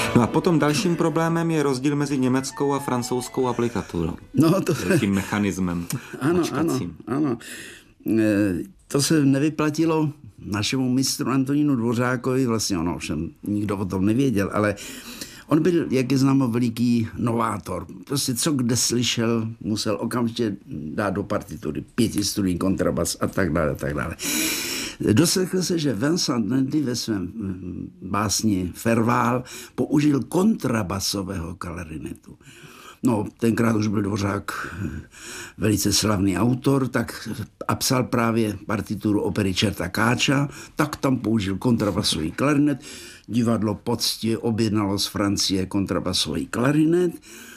No a potom dalším problémem je rozdíl mezi německou a francouzskou aplikaturou. No to... Tím mechanismem. Ano. To se nevyplatilo našemu mistru Antonínu Dvořákovi, vlastně ono všem nikdo o tom nevěděl, ale on byl, jak je známo, veliký novátor. Prostě co kde slyšel, musel okamžitě dát do partitury 5strunný kontrabas a tak dále. Doslechl se, že Vincent Landy ve svém básni Ferval použil kontrabasového klarinetu. No, tenkrát už byl Dvořák velice slavný autor, tak a psal právě partituru opery Čerta Káča, tak tam použil kontrabasový klarinet. Divadlo poctivě objednalo z Francie kontrabasový klarinet.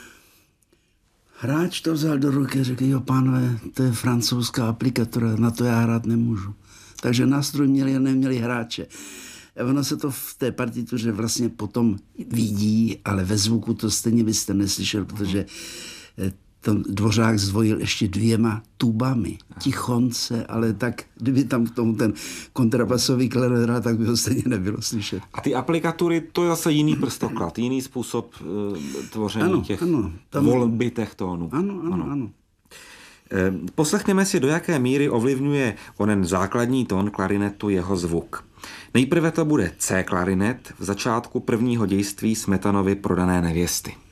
Hráč to vzal do ruky a řekl, jo pánové, to je francouzská aplikatura, na to já hrát nemůžu. Takže nástroj měli a neměli hráče. Ono se to v té partituře vlastně potom vidí, ale ve zvuku to stejně byste neslyšel, protože ten Dvořák zdvojil ještě 2 tubami. Tichonce, ale tak, kdyby tam k tomu ten kontrabasový klarinet, tak by ho stejně nebylo slyšet. A ty aplikatury, to je zase jiný prstoklad, jiný způsob tvoření těch volby těch tónů. Ano. Poslechněme si, do jaké míry ovlivňuje onen základní tón klarinetu jeho zvuk. Nejprve to bude C klarinet v začátku prvního dějství Smetanovy Prodané nevěsty.